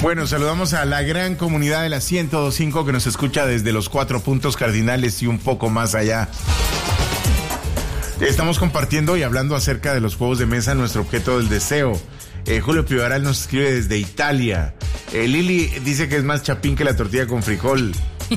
Bueno, saludamos a la gran comunidad de la 102.5 que nos escucha desde los 4 puntos cardinales y un poco más allá. Estamos compartiendo y hablando acerca de los juegos de mesa, nuestro objeto del deseo. Julio Pivaral nos escribe desde Italia. Lili dice que es más chapín que la tortilla con frijol.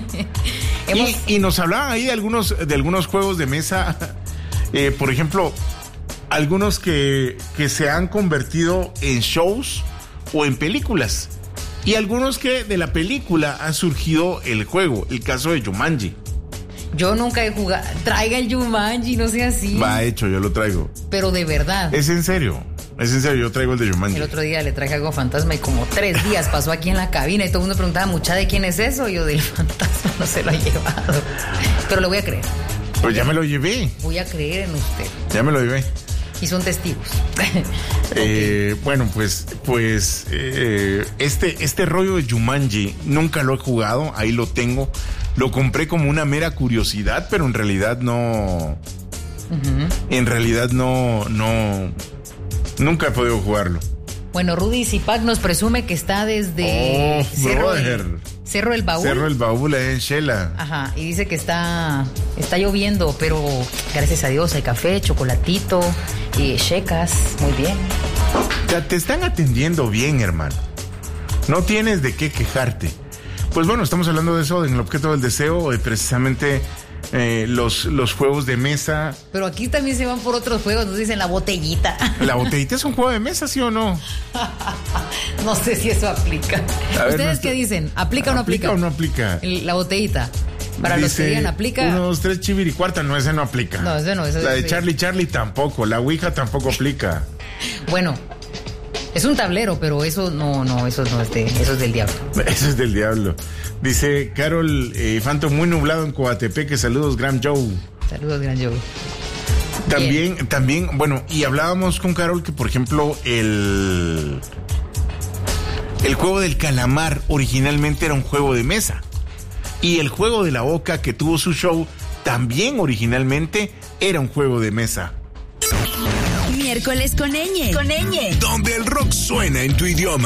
Y nos hablaban ahí de algunos juegos de mesa, por ejemplo, algunos que se han convertido en shows o en películas, y algunos que de la película ha surgido el juego, el caso de Jumanji. Yo nunca he jugado. Traiga el Jumanji, no sea así. Va hecho, yo lo traigo. Pero de verdad. Es en serio, yo traigo el de Jumanji. El otro día le traje algo fantasma y como 3 días pasó aquí en la cabina y todo el mundo preguntaba, mucha, ¿de quién es eso? Y yo, del fantasma, no se lo ha llevado. Pero le voy a creer. Pues ya me lo llevé. Voy a creer en usted. Ya me lo llevé. Y son testigos. Bueno, pues este rollo de Jumanji nunca lo he jugado, ahí lo tengo. Lo compré como una mera curiosidad, pero en realidad no. En realidad no. Nunca he podido jugarlo. Bueno, Rudy Zipac nos presume que está desde Cerro del Baúl. Cerro del Baúl, en Shela. Ajá, y dice que está lloviendo, pero gracias a Dios hay café, chocolatito, checas, muy bien. Te están atendiendo bien, hermano. No tienes de qué quejarte. Pues bueno, estamos hablando de eso, en el objeto del deseo, precisamente los juegos de mesa. Pero aquí también se van por otros juegos, nos dicen la botellita. ¿La botellita es un juego de mesa, sí o no? No sé si eso aplica. ¿Ustedes qué dicen? ¿Aplica o no aplica? ¿Aplica o no aplica? La botellita. Para dice, los que digan aplica. 1, 2, 3, chiviricuarta. No, ese no aplica. No, ese no. La de Charlie tampoco. La Ouija tampoco aplica. Bueno, es un tablero, pero eso no, eso es del diablo. Eso es del diablo. Dice Carol Phantom, muy nublado en Coatepeque. Saludos, Gran Joe. Saludos, Gran Joe. También, bueno, y hablábamos con Carol que, por ejemplo, el juego del calamar originalmente era un juego de mesa. Y el juego de la oca, que tuvo su show, también originalmente era un juego de mesa. Miércoles con ñ. Donde el rock suena en tu idioma.